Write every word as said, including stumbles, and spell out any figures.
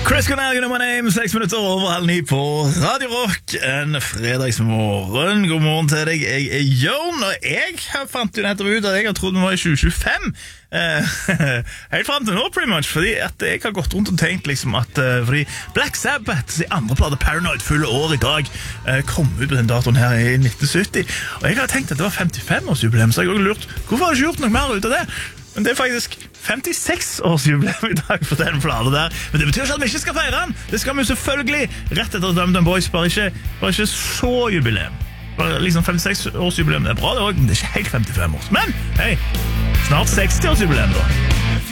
Chris Cornell, my name, seks minutter over halv ni på Radio Rock. En fredagsmorgen. God morgen til deg. Jeg er Jørn, og jeg fant jo nettopp ut at jeg har trodd vi var i tjue tjuefem. Eh, helt frem til nå, pretty much, fordi at jeg har gått rundt og tenkt liksom at uh, fordi Black Sabbath, sin andre plate Paranoid, fulle år i dag, uh, kom ut på den datoen her i nitten sytti. Og jeg har tenkt at det var femtifem-årsjubileum, så jeg har også lurt, hvorfor har du ikke gjort noe mer ut av det? Men det er faktisk femtiseks-årsjubileum i dag for den plata der. Men det betyr ikke at vi ikke skal feire den. Det skal vi selvfølgelig rett etter DumDum Boys, bare ikke, bare ikke så jubileum. Bare liksom femtiseks-årsjubileum, det er bra det også, men det er ikke helt femtifem års. Men hei, snart seksti-årsjubileum da.